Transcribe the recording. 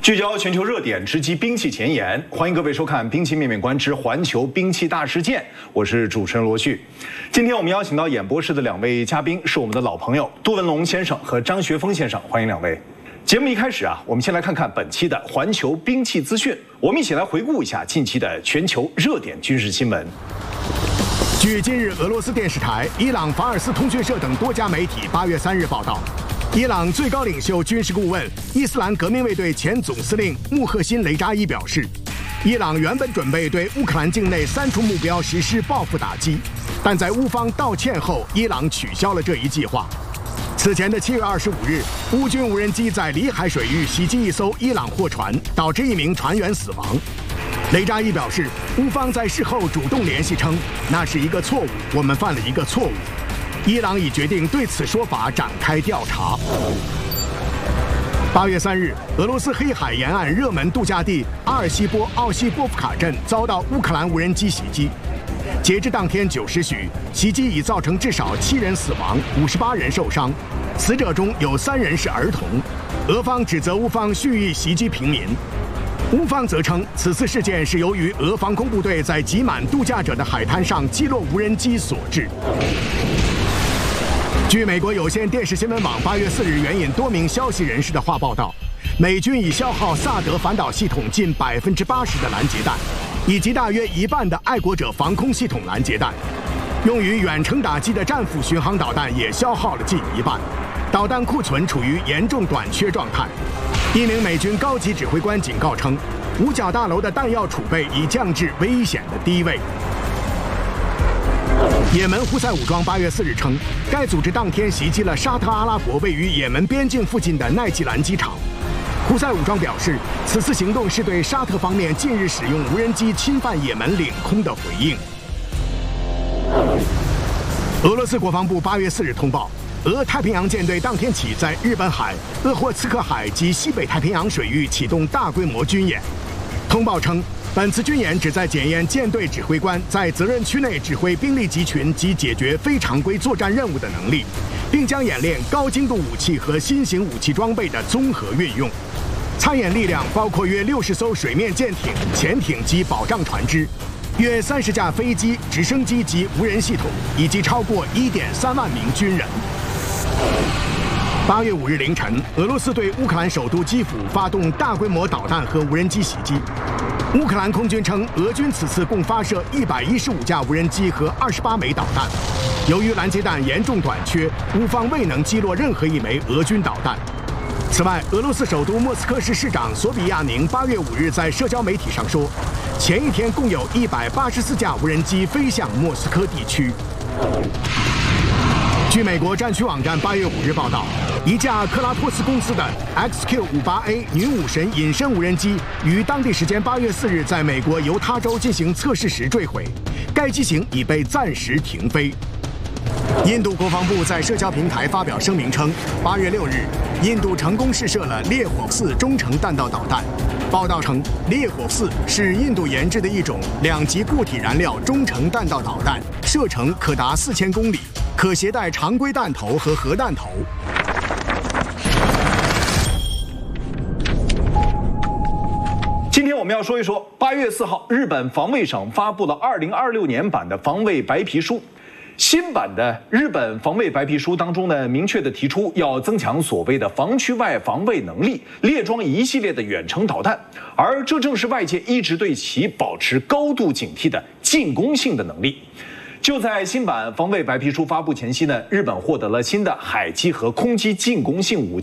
聚焦全球热点，直击兵器前沿。欢迎各位收看《兵器面面观之环球兵器大事件》，我是主持人罗旭。今天我们邀请到演播室的两位嘉宾是我们的老朋友杜文龙先生和张学峰先生，欢迎两位。节目一开始我们先来看看本期的环球兵器资讯。我们一起来回顾一下近期的全球热点军事新闻。 据今日俄罗斯电视台、伊朗法尔斯通讯社等多家媒体8月3日报道，伊朗最高领袖军事顾问、伊斯兰革命卫队前总司令穆赫辛·雷扎伊表示，伊朗原本准备对乌克兰境内3处目标实施报复打击，但在乌方道歉后，伊朗取消了这一计划。此前的7月25日，乌军无人机在里海水域袭击一艘伊朗货船，导致1名船员死亡。雷扎伊表示，乌方在事后主动联系称，那是一个错误，我们犯了一个错误。伊朗已决定对此说法展开调查。8月3日，俄罗斯黑海沿岸热门度假地阿尔西波奥西波夫卡镇遭到乌克兰无人机袭击。截至当天9时许，袭击已造成至少7人死亡，58人受伤，死者中有3人是儿童。俄方指责乌方蓄意袭击平民。乌方则称，此次事件是由于俄防空部队在挤满度假者的海滩上击落无人机所致。据美国有线电视新闻网8月4日援引多名消息人士的话报道，美军已消耗萨德反导系统近80%的拦截弹，以及大约1半的爱国者防空系统拦截弹。用于远程打击的战斧巡航导弹也消耗了近1半，导弹库存处于严重短缺状态。一名美军高级指挥官警告称，五角大楼的弹药储备已降至危险的低位。也门胡塞武装8月4日称，该组织当天袭击了沙特阿拉伯位于也门边境附近的奈吉兰机场。胡塞武装表示，此次行动是对沙特方面近日使用无人机侵犯也门领空的回应。俄罗斯国防部8月4日通报，俄太平洋舰队当天起在日本海、鄂霍次克海及西北太平洋水域启动大规模军演。通报称，本次军演旨在检验舰队指挥官在责任区内指挥兵力集群及解决非常规作战任务的能力，并将演练高精度武器和新型武器装备的综合运用。参演力量包括约60艘水面舰艇、潜艇及保障船只，约30架飞机、直升机及无人系统，以及超过1.3万名军人。8月5日凌晨，俄罗斯对乌克兰首都基辅发动大规模导弹和无人机袭击。乌克兰空军称，俄军此次共发射115架无人机和28枚导弹。由于拦截弹严重短缺，乌方未能击落任何1枚俄军导弹。此外，俄罗斯首都莫斯科市市长索比亚宁8月5日在社交媒体上说，前一天共有184架无人机飞向莫斯科地区。据美国战区网站8月5日报道，一架克拉托斯公司的 XQ-58A 女武神隐身无人机于当地时间8月4日在美国犹他州进行测试时坠毁，该机型已被暂时停飞。印度国防部在社交平台发表声明称，8月6日，印度成功试射了烈火4中程弹道导弹。报道称，烈火4是印度研制的一种2级固体燃料中程弹道导弹，射程可达4000公里，可携带常规弹头和核弹头。 今天我们要说一说8月4号，日本防卫省发布了2026年版的防卫白皮书。新版的日本防卫白皮书当中呢，明确地提出要增强所谓的防区外防卫能力，列装一系列的远程导弹，而这正是外界一直对其保持高度警惕的进攻性的能力。就在新版防卫白皮书发布前夕呢，日本获得了新的海基和空基进攻性武器